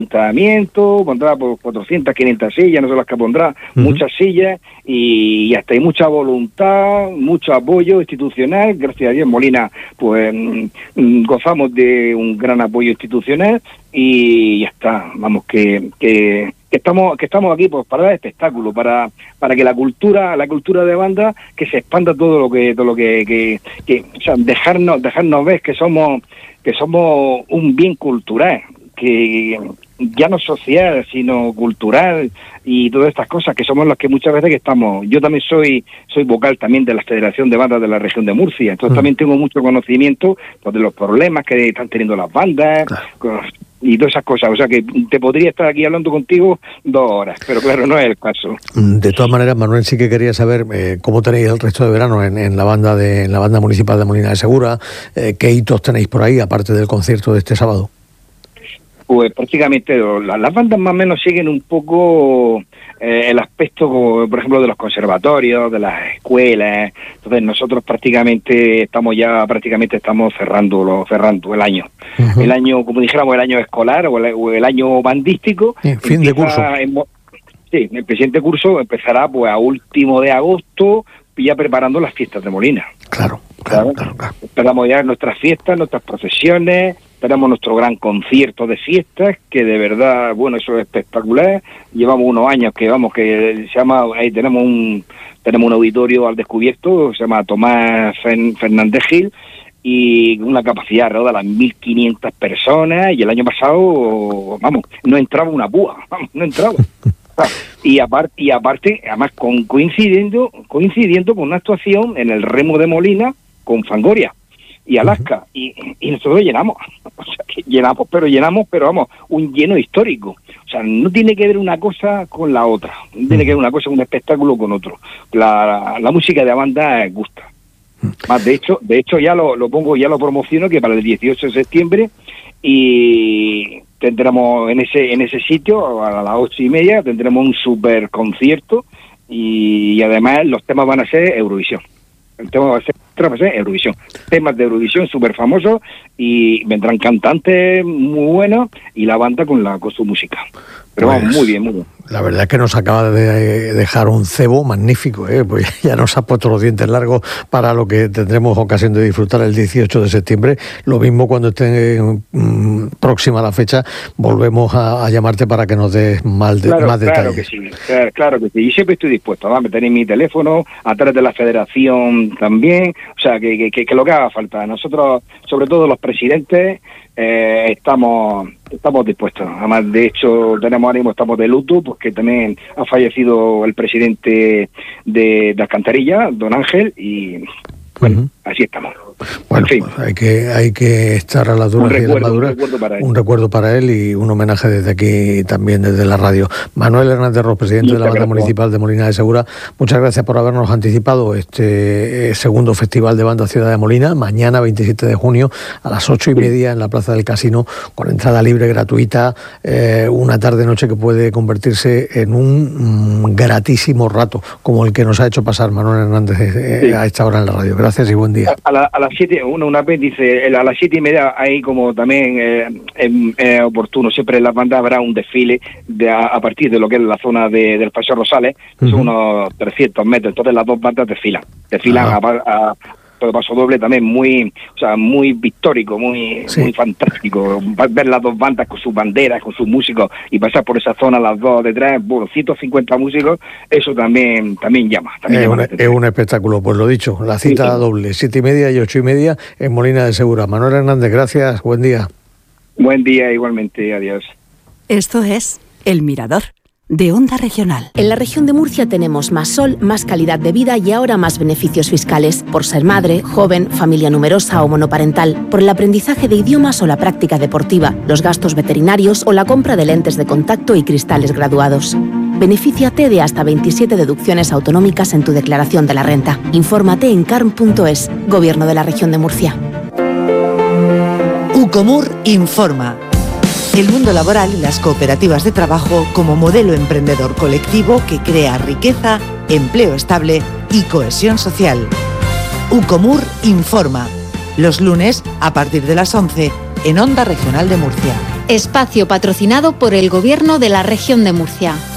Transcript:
ayuntamiento pondrá por 400, 500 sillas, no son las que pondrá, muchas sillas, y hasta hay mucha voluntad, mucho apoyo institucional. Gracias a Dios, Molina, pues gozamos de un gran apoyo institucional, y ya está. Vamos, que estamos aquí pues para dar espectáculo, para que la cultura de banda, que se expanda todo lo que o sea, dejarnos ver que somos un bien cultural, que ya no social, sino cultural, y todas estas cosas, que somos los que muchas veces que estamos. Yo también soy vocal también de la Federación de Bandas de la región de Murcia, entonces también tengo mucho conocimiento pues, de los problemas que están teniendo las bandas, claro, y todas esas cosas. O sea que te podría estar aquí hablando contigo 2 horas, pero claro, no es el caso. De todas maneras, Manuel, sí que quería saber cómo tenéis el resto de verano en la banda municipal de Molina de Segura, qué hitos tenéis por ahí, aparte del concierto de este sábado. Pues prácticamente las bandas más o menos siguen un poco el aspecto, por ejemplo, de los conservatorios, de las escuelas. Entonces nosotros prácticamente estamos cerrando el año. Uh-huh. El año, como dijéramos, el año escolar o el año bandístico. Fin de curso. El presente curso empezará pues a último de agosto, ya preparando las fiestas de Molina. Claro. Esperamos ya nuestras fiestas, nuestras procesiones. Tenemos nuestro gran concierto de fiestas, que de verdad, bueno, eso es espectacular. Llevamos unos años que se llama, ahí tenemos un auditorio al descubierto, se llama Tomás Fernández Gil, y una capacidad alrededor de las 1.500 personas, y el año pasado, no entraba una púa, no entraba. Y aparte, además coincidiendo con una actuación en el Remo de Molina con Fangoria y Alaska, y nosotros llenamos, o sea, que llenamos, pero vamos, un lleno histórico. O sea, no tiene que ver una cosa con la otra, no tiene que ver una cosa con un espectáculo con otro. La música de la banda gusta. Más de hecho ya lo promociono, que para el 18 de septiembre, y tendremos en ese sitio a las 8:30 tendremos un super concierto, y además los temas van a ser Eurovisión. El tema va a ser Eurovisión. Temas de Eurovisión súper famosos, y vendrán cantantes muy buenos y la banda con su música. Pero pues, vamos, muy bien. La verdad es que nos acaba de dejar un cebo magnífico, pues ya nos ha puesto los dientes largos para lo que tendremos ocasión de disfrutar el 18 de septiembre. Lo mismo cuando esté próxima la fecha, volvemos a llamarte para que nos des más detalles. Claro que sí. Y siempre estoy dispuesto. Tenéis mi teléfono, a través de la federación también. O sea, que lo que haga falta. Nosotros, sobre todo los presidentes, estamos dispuestos. Además, de hecho, estamos de luto, porque también ha fallecido el presidente de Alcantarilla, don Ángel, y bueno, así estamos. Bueno, en fin. Pues hay que estar a las duras y a las maduras. Un recuerdo para él y un homenaje desde aquí, también desde la radio. Manuel Hernández Ros, presidente de la Banda Municipal de Molina de Segura, muchas gracias por habernos anticipado este segundo Festival de Banda Ciudad de Molina, mañana 27 de junio a las 8:30 en la Plaza del Casino, con entrada libre, gratuita, una tarde-noche que puede convertirse en un gratísimo rato, como el que nos ha hecho pasar Manuel Hernández a esta hora en la radio. Gracias y buen día. A las 7, una vez dice, a las 7:30 hay como también oportuno, siempre en la banda habrá un desfile a partir de lo que es la zona del Paseo Rosales, son unos 300 metros, entonces las dos bandas desfilan a paso doble, también muy pictórico, muy fantástico, ver las dos bandas con sus banderas, con sus músicos, y pasar por esa zona las dos detrás, 150 músicos, eso también llama. Es un espectáculo, pues lo dicho, la cita doble, 7:30 y 8:30 en Molina de Segura. Manuel Hernández, gracias, buen día. Buen día, igualmente, adiós. Esto es El Mirador, de Onda Regional. En la región de Murcia tenemos más sol, más calidad de vida y ahora más beneficios fiscales por ser madre, joven, familia numerosa o monoparental, por el aprendizaje de idiomas o la práctica deportiva, los gastos veterinarios o la compra de lentes de contacto y cristales graduados. Benefíciate de hasta 27 deducciones autonómicas en tu declaración de la renta. Infórmate en carm.es, Gobierno de la Región de Murcia. Ucomur informa. El mundo laboral y las cooperativas de trabajo como modelo emprendedor colectivo que crea riqueza, empleo estable y cohesión social. Ucomur informa. Los lunes, a partir de las 11, en Onda Regional de Murcia. Espacio patrocinado por el Gobierno de la Región de Murcia.